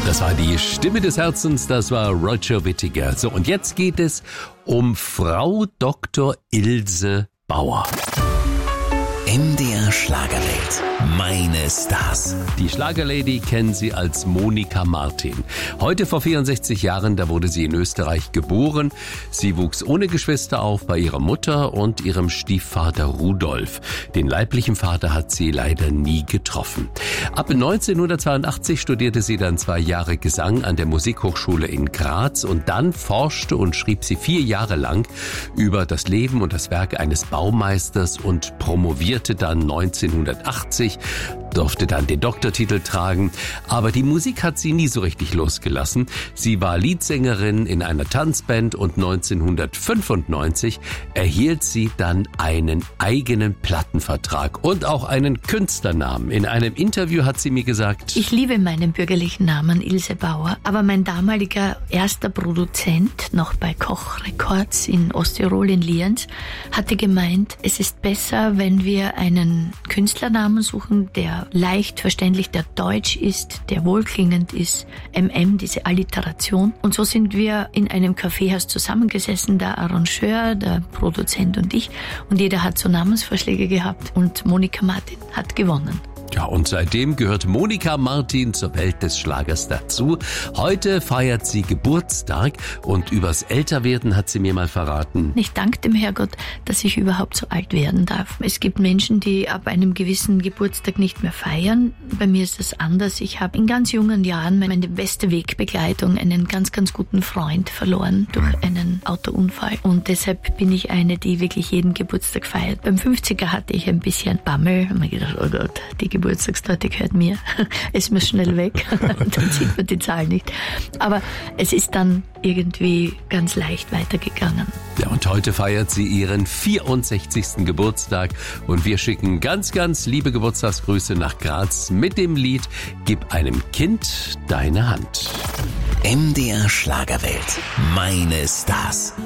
Das war die Stimme des Herzens, das war Roger Whittaker. So, und jetzt geht es um Frau Dr. Ilse Bauer. MDR Schlagerwelt. Meine Stars. Die Schlagerlady kennen Sie als Monika Martin. Heute vor 64 Jahren, da wurde sie in Österreich geboren. Sie wuchs ohne Geschwister auf bei ihrer Mutter und ihrem Stiefvater Rudolf. Den leiblichen Vater hat sie leider nie getroffen. Ab 1982 studierte sie dann 2 Jahre Gesang an der Musikhochschule in Graz und dann forschte und schrieb sie 4 Jahre lang über das Leben und das Werk eines Baumeisters und promovierte dann 1980, durfte dann den Doktortitel tragen, aber die Musik hat sie nie so richtig losgelassen. Sie war Leadsängerin in einer Tanzband und 1995 erhielt sie dann einen eigenen Plattenvertrag und auch einen Künstlernamen. In einem Interview hat sie mir gesagt: Ich liebe meinen bürgerlichen Namen Ilse Bauer, aber mein damaliger erster Produzent, noch bei Koch Records in Osttirol in Lienz, hatte gemeint, es ist besser, wenn wir einen Künstlernamen suchen, der leicht verständlich, der deutsch ist, der wohlklingend ist, diese Alliteration. Und so sind wir in einem Kaffeehaus zusammengesessen, der Arrangeur, der Produzent und ich. Und jeder hat so Namensvorschläge gehabt und Monika Martin hat gewonnen. Ja, und seitdem gehört Monika Martin zur Welt des Schlagers dazu. Heute feiert sie Geburtstag und übers Älterwerden hat sie mir mal verraten: Ich danke dem Herrgott, dass ich überhaupt so alt werden darf. Es gibt Menschen, die ab einem gewissen Geburtstag nicht mehr feiern. Bei mir ist das anders. Ich habe in ganz jungen Jahren meine beste Wegbegleitung, einen ganz, ganz guten Freund verloren durch einen Autounfall. Und deshalb bin ich eine, die wirklich jeden Geburtstag feiert. Beim 50er hatte ich ein bisschen Bammel. Und mir gedacht, oh Gott, die Geburtstagstorte gehört mir. Es muss schnell weg, dann sieht man die Zahl nicht. Aber es ist dann irgendwie ganz leicht weitergegangen. Ja, und heute feiert sie ihren 64. Geburtstag und wir schicken ganz, ganz liebe Geburtstagsgrüße nach Graz mit dem Lied Gib einem Kind deine Hand. MDR Schlagerwelt. Meine Stars.